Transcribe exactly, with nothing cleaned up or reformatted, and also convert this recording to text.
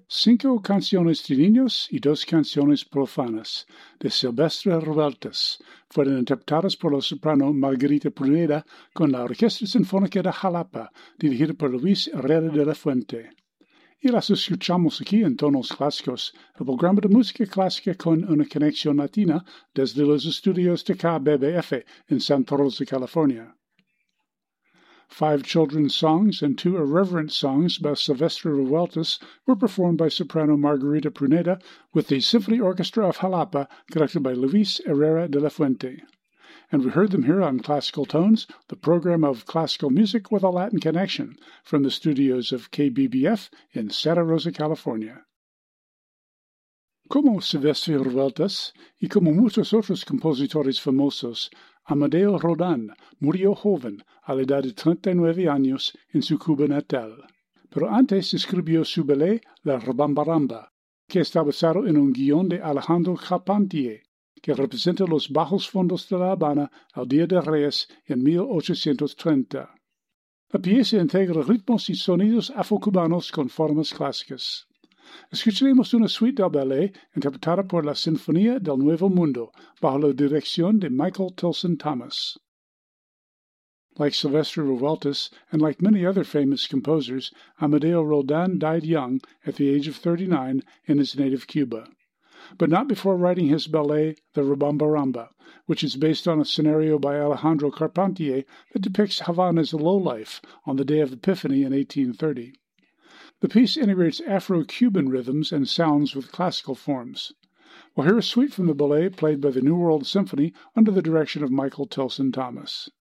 Cinco canciones de niños y dos canciones profanas, de Silvestre Revueltas, fueron interpretadas por la soprano Margarita Pruneda con la Orquesta Sinfónica de Jalapa, dirigida por Luis Herrera de la Fuente. Y las escuchamos aquí en tonos clásicos, el programa de música clásica con una conexión latina desde los estudios de K B B F en Santa Rosa, California. Five children's songs and two irreverent songs by Silvestre Revueltas were performed by soprano Margarita Pruneda with the Symphony Orchestra of Jalapa, conducted by Luis Herrera de la Fuente. And we heard them here on Classical Tones, the program of classical music with a Latin connection, from the studios of K B B F in Santa Rosa, California. Como Silvestre Revueltas, y como muchos otros compositores famosos, Amadeo Rodán murió joven, a la edad de treinta y nueve años, en su Cuba natal. Pero antes escribió su ballet La Rebambaramba, que está basado en un guión de Alejandro Carpentier, que representa los bajos fondos de La Habana al Día de Reyes en mil ochocientos treinta. La pieza integra ritmos y sonidos afrocubanos con formas clásicas. Escucharemos una suite del ballet interpretada por la Sinfonía del Nuevo Mundo, bajo la dirección de Michael Tilson Thomas. Like Silvestre Revueltas, and like many other famous composers, Amadeo Rodán died young, at the age of thirty-nine, in his native Cuba. But not before writing his ballet, The Rebambaramba, which is based on a scenario by Alejandro Carpentier that depicts Havana's lowlife on the Day of Epiphany in eighteen thirty. The piece integrates Afro-Cuban rhythms and sounds with classical forms. We'll hear a suite from the ballet played by the New World Symphony under the direction of Michael Tilson Thomas.